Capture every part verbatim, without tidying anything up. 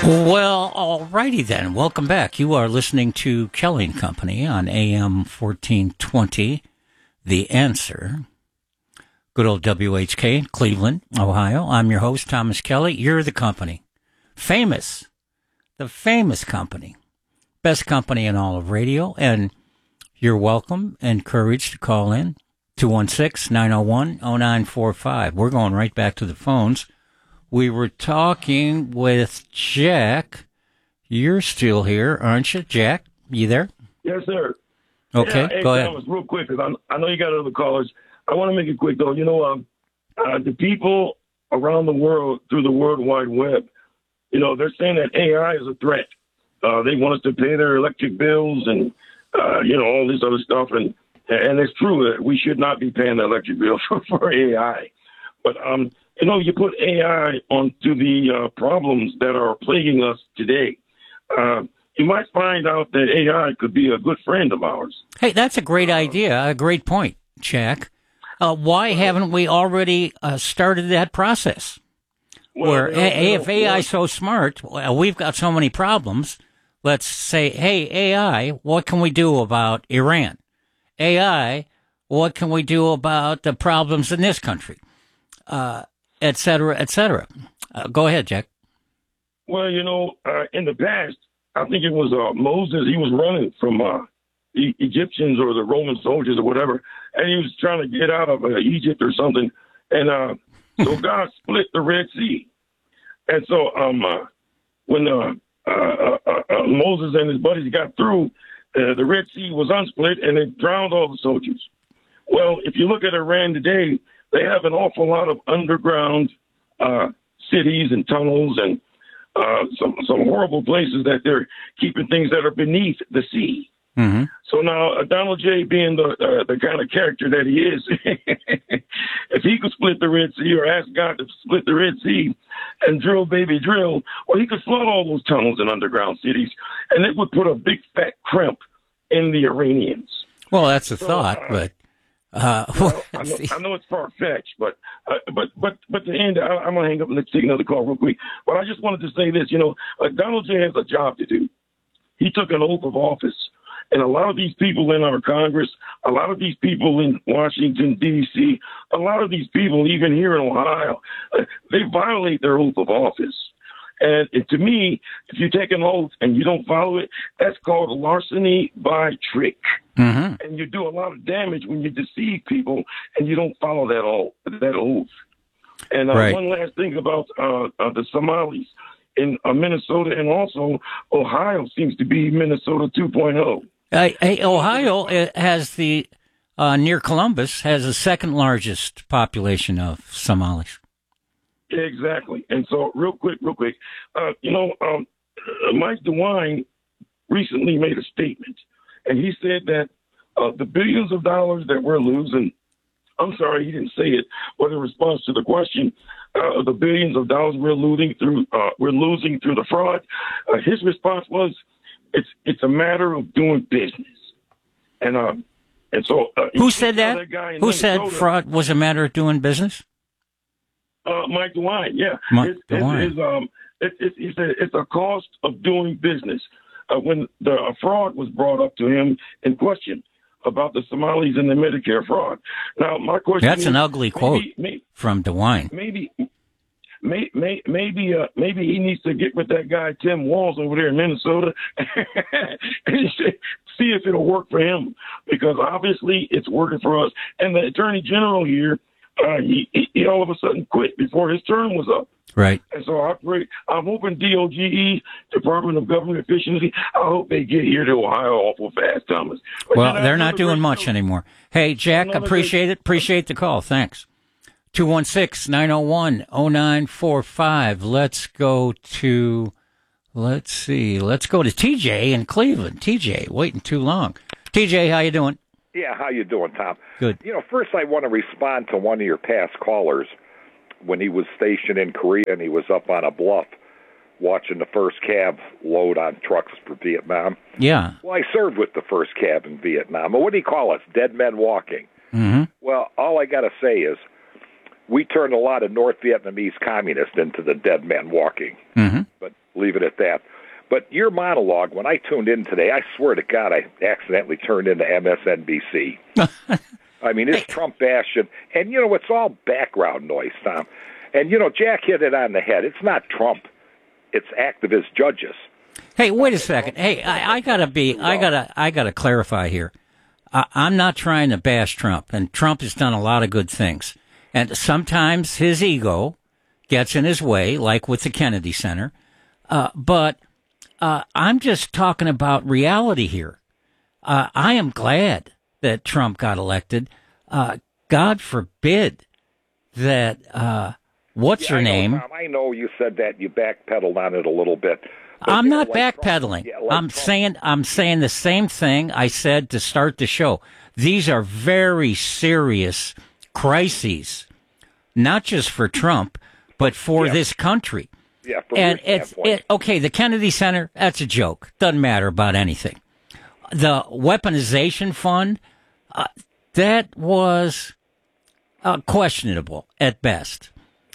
Well, all righty then. Welcome back. You are listening to Kelly and Company on A M fourteen twenty, The Answer. Good old W H K, Cleveland, Ohio. I'm your host, Thomas Kelly. You're the company. Famous. The famous company. Best company in all of radio. And you're welcome, encouraged to call in. two one six, nine oh one, oh nine four five. We're going right back to the phones. We were talking with Jack. You're still here, aren't you, Jack? You there? Yes, sir. Okay, yeah, hey, go ahead. Thomas, real quick, because I know you got other callers. I want to make it quick, though. You know, um, uh, the people around the world through the World Wide Web, you know, they're saying that A I is a threat. Uh, they want us to pay their electric bills and, uh, you know, all this other stuff. And and it's true that we should not be paying the electric bill for, for A I. But, um, you know, you put A I onto the uh, problems that are plaguing us today. Uh, you might find out that A I could be a good friend of ours. Hey, that's a great idea, a great point, Jack. Uh, why haven't we already uh, started that process? Well, Where, you know, hey, you know, if A I is so smart, well, we've got so many problems, let's say, hey, A I, what can we do about Iran? A I, what can we do about the problems in this country? Uh, et cetera, et cetera. Uh, go ahead, Jack. Well, you know, uh, in the past, I think it was uh, Moses. He was running from uh, the Egyptians or the Roman soldiers or whatever, and he was trying to get out of uh, Egypt or something. And uh, so God split the Red Sea. And so um, uh, when uh, uh, uh, uh, Moses and his buddies got through, uh, the Red Sea was unsplit, and it drowned all the soldiers. Well, if you look at Iran today, they have an awful lot of underground uh, cities and tunnels and uh, some some horrible places that they're keeping things that are beneath the sea. Mm-hmm. So now uh, Donald J. being the uh, the kind of character that he is, if he could split the Red Sea or ask God to split the Red Sea and drill, baby, drill, well, he could flood all those tunnels and underground cities, and it would put a big fat crimp in the Iranians. Well, that's a so, thought, uh, but... Uh, well, I, know, I know it's far-fetched, but uh, but but but to end, I, I'm gonna hang up and let's take another call real quick. But I just wanted to say this, you know, uh, Donald J. has a job to do. He took an oath of office, and a lot of these people in our Congress, a lot of these people in Washington D C, a lot of these people even here in Ohio, uh, they violate their oath of office. And it, to me, if you take an oath and you don't follow it, that's called larceny by trick. mm-hmm. And you do a lot of damage when you deceive people and you don't follow that oath. That oath. And uh, Right. one last thing about uh, uh, the Somalis in uh, Minnesota and also Ohio seems to be Minnesota two point oh. Uh, hey, Ohio uh, has the, uh, near Columbus, has the second largest population of Somalis. Exactly. And so real quick, real quick, uh, you know, um, Mike DeWine recently made a statement, and he said that uh, the billions of dollars that we're losing, I'm sorry, he didn't say it, but in response to the question, uh, the billions of dollars we're losing through, uh, we're losing through the fraud, uh, his response was, it's it's a matter of doing business. And uh, and so uh, Who said that? that guy in Who said Minnesota, fraud was a matter of doing business? Uh, Mike DeWine, yeah. Mike it's, DeWine. It's, it's, um, it, it, it's, a, it's a cost of doing business. Uh, when the uh, fraud was brought up to him in question about the Somalis and the Medicare fraud. Now, my question That's is, an ugly quote maybe, maybe, from DeWine. Maybe, may, may, maybe, uh, maybe he needs to get with that guy Tim Walz over there in Minnesota and see if it'll work for him, because obviously it's working for us. And the Attorney General here, Uh, he, he all of a sudden quit before his term was up. Right. And so I pray, I'm hoping D O G E, Department of Government Efficiency, I hope they get here to Ohio awful fast, Thomas. But Well, then they're not doing great much show. anymore. Hey, Jack, Another appreciate great- it. Appreciate the call. Thanks. two one six, nine oh one, oh nine four five. Let's go to, let's see, let's go to T J in Cleveland. T J, waiting too long. T J, how you doing? Yeah, how you doing, Tom? Good. You know, first I want to respond to one of your past callers when he was stationed in Korea and he was up on a bluff watching the first Cav load on trucks for Vietnam. Yeah. Well, I served with the first Cav in Vietnam. What do you call us? Dead men walking. Mm-hmm. Well, all I got to say is we turned a lot of North Vietnamese communists into the dead men walking. Mm-hmm. But leave it at that. But your monologue, when I tuned in today, I swear to God, I accidentally turned into M S N B C. I mean, it's Trump bashing. And, you know, it's all background noise, Tom. And, you know, Jack hit it on the head. It's not Trump. It's activist judges. Hey, wait a second. Hey, I, I gotta be, I gotta, I gotta clarify here. I, I'm not trying to bash Trump, and Trump has done a lot of good things. And sometimes his ego gets in his way, like with the Kennedy Center. Uh, but uh, I'm just talking about reality here. Uh, I am glad that Trump got elected. Uh, God forbid that, uh, what's yeah, her I know, name? Tom, I know you said that. You backpedaled on it a little bit. But, I'm not know, like backpedaling. Yeah, like I'm Trump. saying I'm saying the same thing I said to start the show. These are very serious crises, not just for Trump, but for Yeah. this country. Yeah, from And your it's standpoint. it, okay. The Kennedy Center, that's a joke. Doesn't matter about anything. The weaponization fund, uh, that was uh, questionable at best.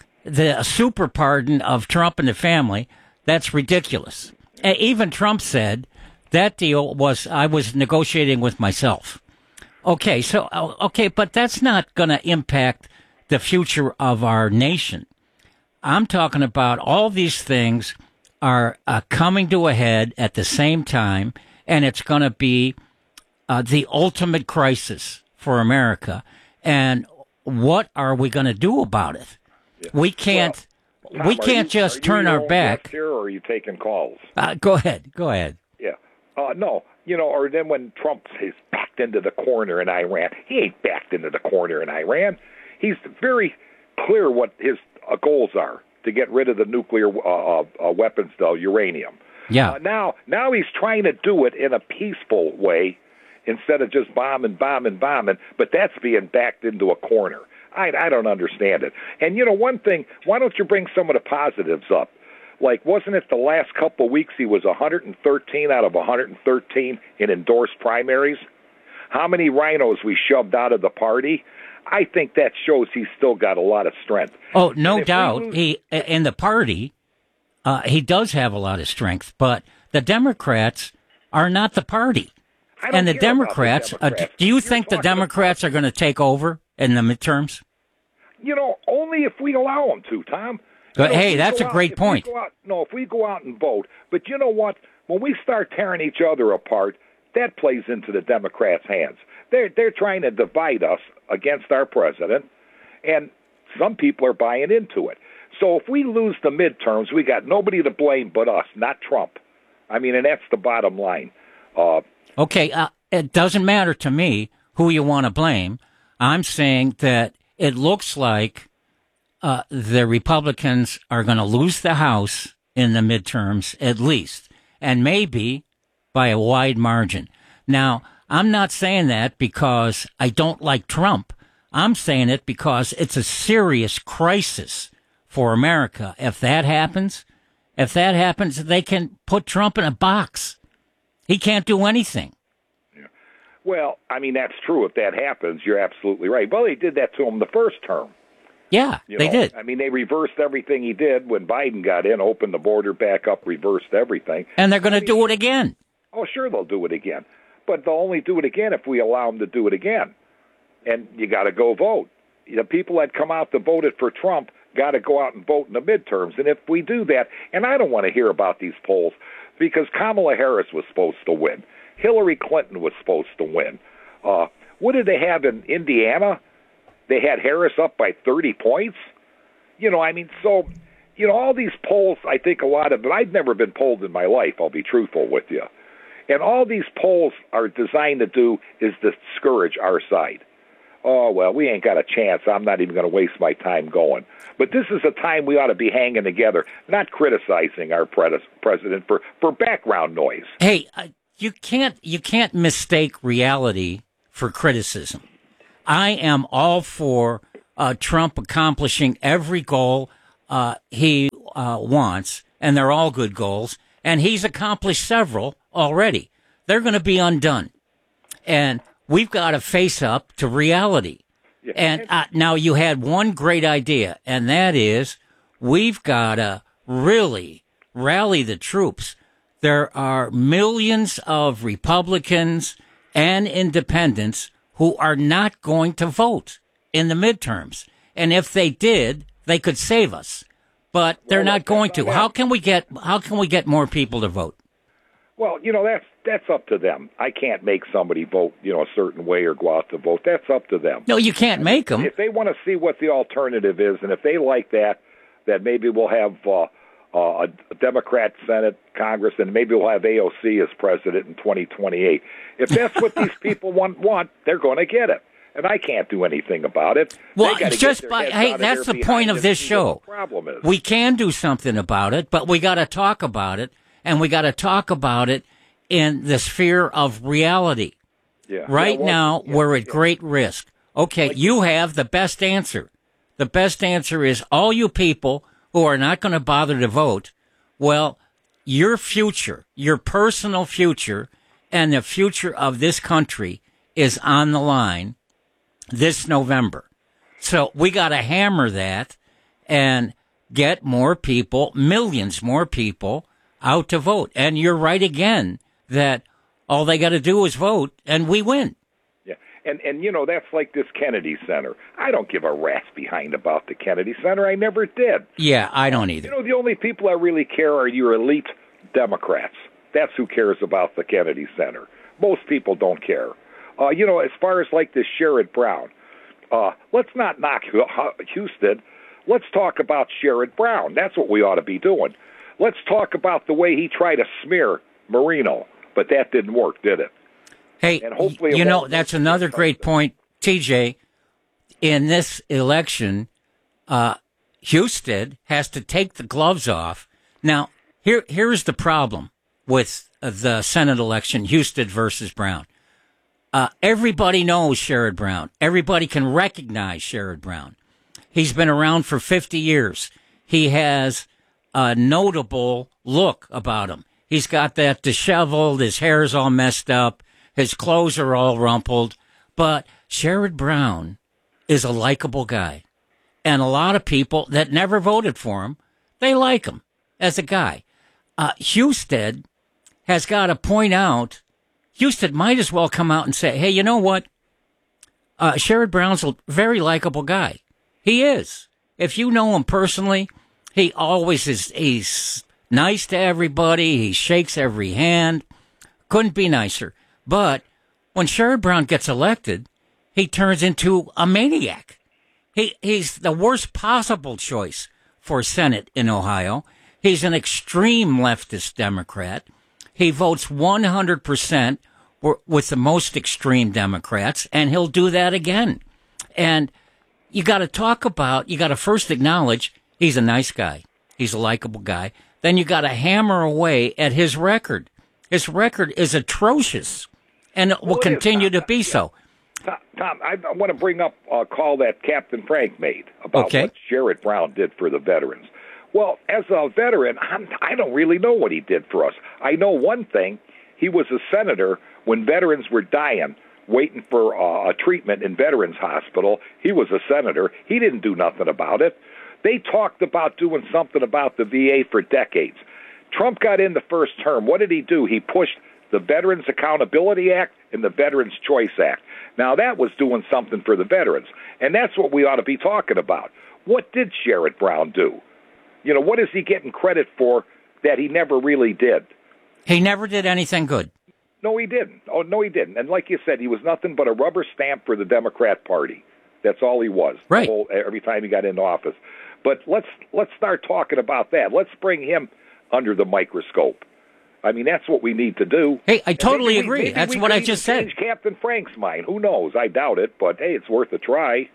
The super pardon of Trump and the family, that's ridiculous. Uh, even Trump said that deal was, I was negotiating with myself. Okay, so, uh, okay, but that's not going to impact the future of our nation. I'm talking about all these things are uh, coming to a head at the same time, and it's going to be uh, the ultimate crisis for America. And what are we going to do about it? Yeah. We can't. Well, Tom, we are can't you- just are you turn your our own back. guest here, or are you taking calls? Uh, go ahead. Go ahead. Yeah. Uh, no, you know, or then when Trump is backed into the corner in Iran, he ain't backed into the corner in Iran. He's very clear what his uh, goals are to get rid of the nuclear uh, uh, weapons, though, uranium. Yeah. Uh, now, now he's trying to do it in a peaceful way instead of just bombing, bombing, bombing, but that's being backed into a corner. I, I don't understand it. And, you know, one thing, why don't you bring some of the positives up? Like, wasn't it the last couple of weeks he was one hundred thirteen out of one hundred thirteen in endorsed primaries? How many rhinos we shoved out of the party? I think that shows he's still got a lot of strength. Oh, no And if we doubt. lose- He in the party, uh, he does have a lot of strength, but the Democrats are not the party. I don't And the care about Democrats, the Democrats. Uh, do you You're think the talking about- Democrats are going to take over in the midterms? You know, only if we allow them to, Tom. But, You know, if hey, we that's go a out- great if we point. go out- no, if we go out and vote, but you know what? When we start tearing each other apart, that plays into the Democrats' hands. They're they're trying to divide us against our president, and some people are buying into it. So if we lose the midterms, we got nobody to blame but us, not Trump. I mean, and that's the bottom line. Uh, Okay, uh, it doesn't matter to me who you want to blame. I'm saying that it looks like uh, the Republicans are going to lose the House in the midterms, at least, and maybe by a wide margin. Now, I'm not saying that because I don't like Trump. I'm saying it because it's a serious crisis for America. If that happens, if that happens, they can put Trump in a box. He can't do anything. well, I mean, that's true. If that happens, you're absolutely right. Well, they did that to him the first term. Yeah, You they know, did. I mean, they reversed everything he did when Biden got in, opened the border back up, reversed everything. And they're going to do it again. Oh, sure, they'll do it again. But they'll only do it again if we allow them to do it again. And you got to go vote. The people that come out to vote for Trump got to go out and vote in the midterms. And if we do that, and I don't want to hear about these polls, because Kamala Harris was supposed to win. Hillary Clinton was supposed to win. Uh, what did they have in Indiana? They had Harris up by thirty points. You know, I mean, so, you know, all these polls, I think a lot of them, I've never been polled in my life, I'll be truthful with you. And all these polls are designed to do is discourage our side. Oh, well, we ain't got a chance. I'm not even going to waste my time going. But this is a time we ought to be hanging together, not criticizing our pres- president for, for background noise. Hey, uh, you can't you can't mistake reality for criticism. I am all for uh, Trump accomplishing every goal uh, he uh, wants, and they're all good goals, and he's accomplished several already. They're going to be undone, and we've got to face up to reality. Yeah. And uh, now you had one great idea, and that is we've got to really rally the troops. There are millions of Republicans and independents who are not going to vote in the midterms. And if they did, they could save us. But they're well, not going to. How can we get how can we get more people to vote? Well, you know, that's that's up to them. I can't make somebody vote, you know, a certain way or go out to vote. That's up to them. No, you can't make them. If they want to see what the alternative is, and if they like that, that maybe we'll have uh, uh, a Democrat Senate, Congress, and maybe we'll have A O C as president in twenty twenty-eight. If that's what these people want, want, they're going to get it. And I can't do anything about it. Well, just by, hey, that's the point of this show. Problem is. We can do something about it, but we got to talk about it, and we got to talk about it in the sphere of reality. Yeah. Right yeah, well, now, yeah, we're at yeah. great risk. Okay, like, you have the best answer. The best answer is all you people who are not going to bother to vote, well, your future, your personal future, and the future of this country is on the line this November. So we got to hammer that and get more people, millions more people, out to vote. And you're right again that all they got to do is vote and we win. Yeah. And, and, you know, that's like this Kennedy Center. I don't give a rat's behind about the Kennedy Center. I never did. Yeah, I don't either. You know, the only people that really care are your elite Democrats. That's who cares about the Kennedy Center. Most people don't care. Uh, you know, as far as like this Sherrod Brown, uh, let's not knock Houston. Let's talk about Sherrod Brown. That's what we ought to be doing. Let's talk about the way he tried to smear Marino, but that didn't work, did it? Hey, and hopefully you know, that's another great point, T J. In this election, uh, Houston has to take the gloves off. Now, here here's the problem with the Senate election, Houston versus Brown. Uh, everybody knows Sherrod Brown. Everybody can recognize Sherrod Brown. He's been around for fifty years. He has a notable look about him. He's got that disheveled, his hair's all messed up, his clothes are all rumpled. But Sherrod Brown is a likable guy. And a lot of people that never voted for him, they like him as a guy. Uh, Houston has got to point out, Houston might as well come out and say, hey, you know what? Uh, Sherrod Brown's a very likable guy. He is. If you know him personally, he always is, he's nice to everybody. He shakes every hand. Couldn't be nicer. But when Sherrod Brown gets elected, he turns into a maniac. He, he's the worst possible choice for Senate in Ohio. He's an extreme leftist Democrat. He votes one hundred percent with the most extreme Democrats, and he'll do that again. And you got to talk about, you got to first acknowledge he's a nice guy. He's a likable guy. Then you got to hammer away at his record. His record is atrocious, and it will well, continue is, Tom, to be yeah. so. Tom, Tom, I want to bring up a call that Captain Frank made about okay. what Sherrod Brown did for the veterans. Well, as a veteran, I'm, I don't really know what he did for us. I know one thing. He was a senator when veterans were dying, waiting for uh, a treatment in Veterans Hospital. He was a senator. He didn't do nothing about it. They talked about doing something about the V A for decades. Trump got in the first term. What did he do? He pushed the Veterans Accountability Act and the Veterans Choice Act. Now, that was doing something for the veterans, and that's what we ought to be talking about. What did Sherrod Brown do? You know, what is he getting credit for that he never really did? He never did anything good. No, he didn't. Oh, no, he didn't. And like you said, he was nothing but a rubber stamp for the Democrat Party. That's all he was. Right. The whole, every time he got into office. But let's let's start talking about that. Let's bring him under the microscope. I mean, that's what we need to do. Hey, I totally maybe agree. We, that's we what I could just change said. Captain Frank's mind. Who knows? I doubt it, but hey, it's worth a try.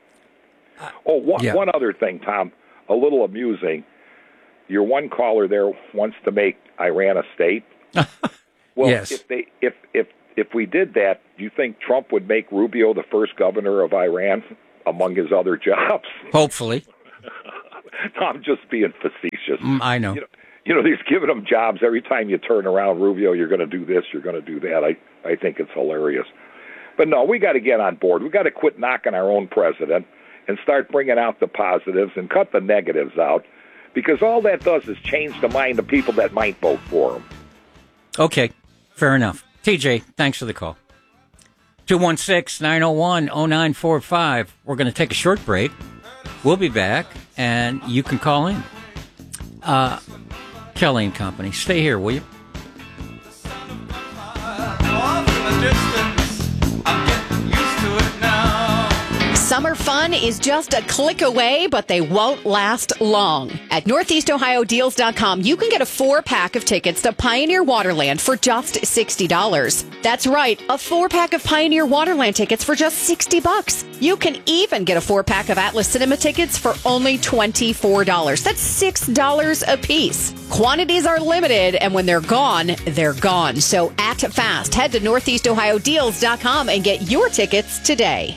Oh, one, yeah. one other thing, Tom, a little amusing. Your one caller there wants to make Iran a state. Well, yes. if they if if if we did that, do you think Trump would make Rubio the first governor of Iran among his other jobs? Hopefully. No, I'm just being facetious. Mm, I know. You know, you know, he's giving them jobs every time you turn around. Rubio, you're going to do this, you're going to do that. I, I think it's hilarious. But no, we got to get on board. We got to quit knocking our own president and start bringing out the positives and cut the negatives out. because all that does is change the mind of people that might vote for him. Okay, fair enough. T J, thanks for the call. two one six, nine oh one, oh nine four five. We're going to take a short break. We'll be back, and you can call in. Uh, Kelly and Company, stay here, will you? Summer fun is just a click away, but they won't last long. At Northeast Ohio Deals dot com, you can get a four-pack of tickets to Pioneer Waterland for just sixty dollars. That's right, a four-pack of Pioneer Waterland tickets for just sixty bucks. You can even get a four-pack of Atlas Cinema tickets for only twenty-four dollars. That's six dollars a piece. Quantities are limited, and when they're gone, they're gone. So act fast. Head to Northeast Ohio Deals dot com and get your tickets today.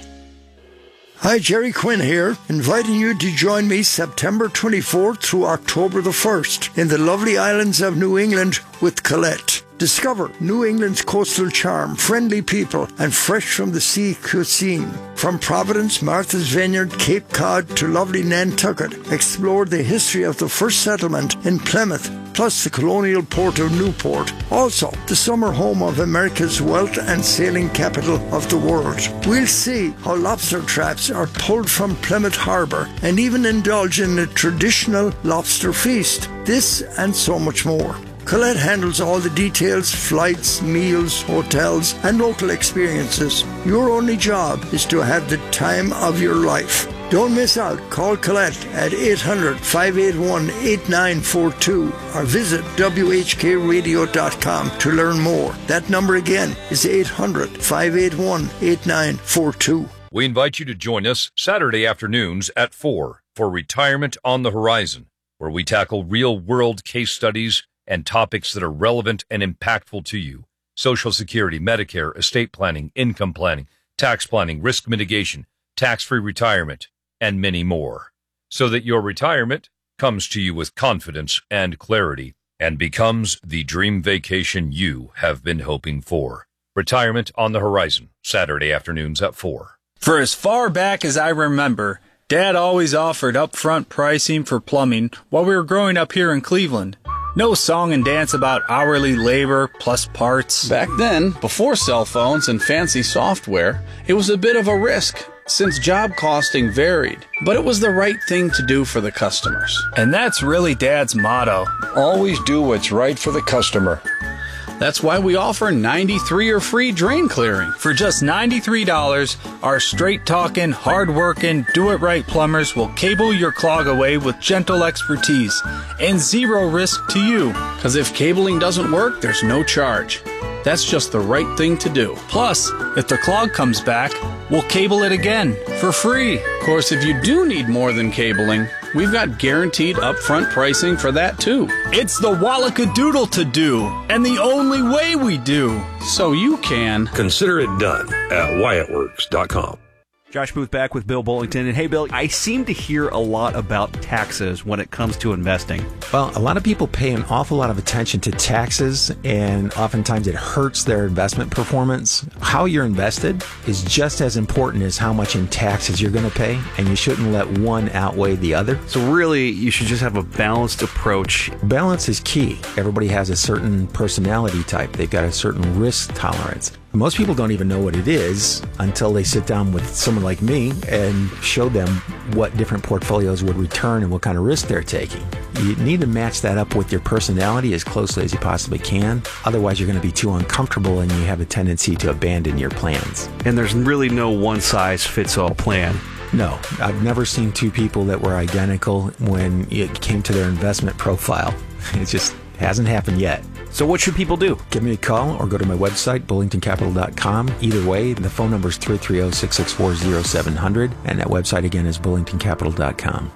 Hi, Jerry Quinn here, inviting you to join me September twenty-fourth through October the first in the lovely islands of New England with Colette. Discover New England's coastal charm, friendly people, and fresh-from-the-sea cuisine. From Providence, Martha's Vineyard, Cape Cod to lovely Nantucket, explore the history of the first settlement in Plymouth, plus the colonial port of Newport. Also, the summer home of America's wealth and sailing capital of the world. We'll see how lobster traps are pulled from Plymouth Harbour and even indulge in a traditional lobster feast. This and so much more. Colette handles all the details, flights, meals, hotels, and local experiences. Your only job is to have the time of your life. Don't miss out. Call Colette at eight hundred, five eight one, eight nine four two or visit W H K radio dot com to learn more. That number again is eight hundred, five eight one, eight nine four two. We invite you to join us Saturday afternoons at four for Retirement on the Horizon, where we tackle real-world case studies and topics that are relevant and impactful to you. Social Security, Medicare, estate planning, income planning, tax planning, risk mitigation, tax-free retirement, and many more, so that your retirement comes to you with confidence and clarity and becomes the dream vacation you have been hoping for. Retirement on the Horizon, Saturday afternoons at four. For as far back as I remember, Dad always offered upfront pricing for plumbing while we were growing up here in Cleveland. No song and dance about hourly labor plus parts. Back then, before cell phones and fancy software, it was a bit of a risk, since job costing varied. But it was the right thing to do for the customers. And that's really Dad's motto. Always do what's right for the customer. That's why we offer ninety-three or free drain clearing. For just ninety-three dollars, our straight-talking, hard-working, do-it-right plumbers will cable your clog away with gentle expertise and zero risk to you. Because if cabling doesn't work, there's no charge. That's just the right thing to do. Plus, if the clog comes back, we'll cable it again for free. Of course, if you do need more than cabling, we've got guaranteed upfront pricing for that too. It's the Wallacadoodle to do, and the only way we do. So you can consider it done at Wyatt Works dot com. Josh Booth back with Bill Bullington. And hey, Bill, I seem to hear a lot about taxes when it comes to investing. Well, a lot of people pay an awful lot of attention to taxes, and oftentimes it hurts their investment performance. How you're invested is just as important as how much in taxes you're going to pay, and you shouldn't let one outweigh the other. So really, you should just have a balanced approach. Balance is key. Everybody has a certain personality type. They've got a certain risk tolerance. Most people don't even know what it is until they sit down with someone like me and show them what different portfolios would return and what kind of risk they're taking. You need to match that up with your personality as closely as you possibly can. Otherwise, you're going to be too uncomfortable and you have a tendency to abandon your plans. And there's really no one-size-fits-all plan. No, I've never seen two people that were identical when it came to their investment profile. It just hasn't happened yet. So what should people do? Give me a call or go to my website, bullington capital dot com. Either way, the phone number is three three zero, six six four, zero seven zero zero, and that website again is bullington capital dot com.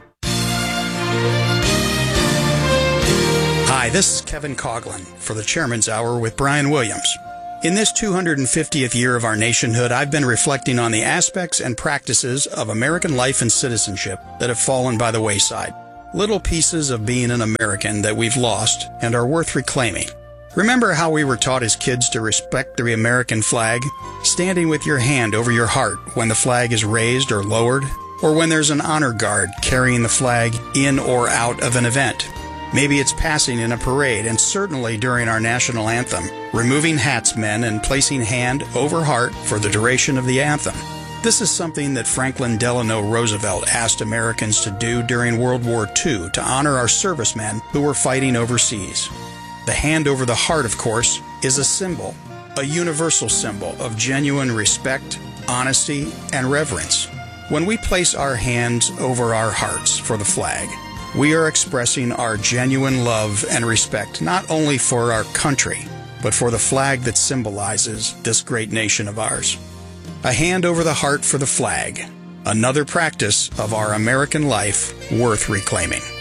Hi, this is Kevin Coughlin for the Chairman's Hour with Brian Williams. In this two hundred fiftieth year of our nationhood, I've been reflecting on the aspects and practices of American life and citizenship that have fallen by the wayside. Little pieces of being an American that we've lost and are worth reclaiming. Remember how we were taught as kids to respect the American flag? Standing with your hand over your heart when the flag is raised or lowered? or when there's an honor guard carrying the flag in or out of an event. Maybe it's passing in a parade, and certainly during our national anthem, removing hats, men, and placing hand over heart for the duration of the anthem. This is something that Franklin Delano Roosevelt asked Americans to do during World War Two to honor our servicemen who were fighting overseas. The hand over the heart, of course, is a symbol, a universal symbol of genuine respect, honesty, and reverence. When we place our hands over our hearts for the flag, we are expressing our genuine love and respect not only for our country, but for the flag that symbolizes this great nation of ours. A hand over the heart for the flag, another practice of our American life worth reclaiming.